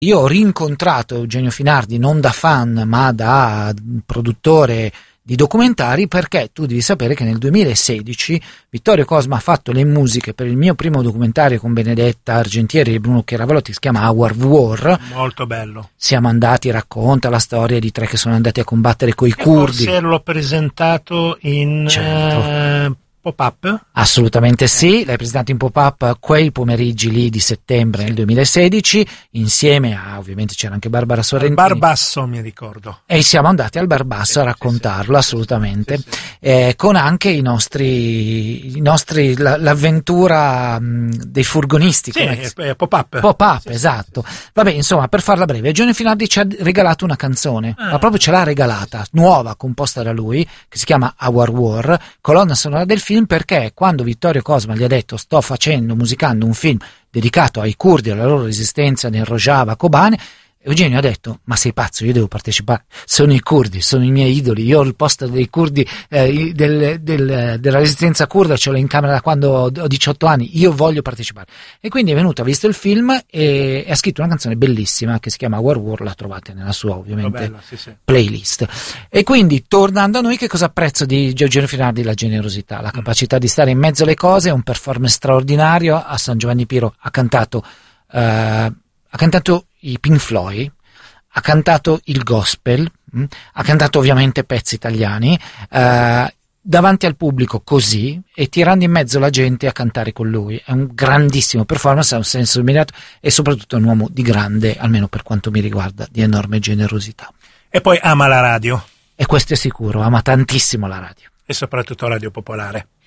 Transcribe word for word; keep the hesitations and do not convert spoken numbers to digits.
Io ho rincontrato Eugenio Finardi non da fan ma da produttore di documentari, perché tu devi sapere che nel duemilasedici Vittorio Cosma ha fatto le musiche per il mio primo documentario con Benedetta Argentieri e Bruno Chiaravalotti, si chiama Our War. Molto bello. Siamo andati, racconta la storia di tre che sono andati a combattere coi e curdi. Forse l'ho presentato in Certo. eh, pop-up? Assolutamente sì, l'hai presentato in pop-up quei pomeriggi lì di settembre nel duemilasedici, insieme a, ovviamente c'era anche Barbara Sorrentini. Barbasso, mi ricordo. E siamo andati al Barbasso sì, a raccontarlo, sì, sì, assolutamente, sì, sì. Eh, con anche i nostri, i nostri la, l'avventura mh, dei furgonisti. Sì, come... eh, pop-up. Pop-up, sì, esatto. Sì, sì. Vabbè, insomma, per farla breve, Eugenio Finardi ci ha regalato una canzone, Ah. ma proprio ce l'ha regalata, nuova, composta da lui, che si chiama Our War, colonna sonora del film, perché quando Vittorio Cosma gli ha detto sto facendo, musicando un film dedicato ai curdi e alla loro resistenza nel Rojava, Kobane, Eugenio ha detto ma sei pazzo, io devo partecipare, sono i curdi, sono i miei idoli, io ho il posto dei curdi, eh, del, del, della resistenza curda, ce l'ho in camera da quando ho diciotto anni, io voglio partecipare. E quindi è venuto, ha visto il film e, e ha scritto una canzone bellissima che si chiama War War, la trovate nella sua ovviamente Bello, sì, sì. playlist. E quindi tornando a noi, che cosa apprezzo di Eugenio Finardi? La generosità, la capacità di stare in mezzo alle cose, un performance straordinario. A San Giovanni Piro ha cantato uh, ha cantato i Pink Floyd, ha cantato il gospel, mh? ha cantato ovviamente pezzi italiani, uh, davanti al pubblico così, e tirando in mezzo la gente a cantare con lui. È un grandissimo performance, ha un senso immediato e soprattutto è un uomo di grande, almeno per quanto mi riguarda, di enorme generosità. E poi ama la radio. E questo è sicuro, ama tantissimo la radio. E soprattutto Radio Popolare.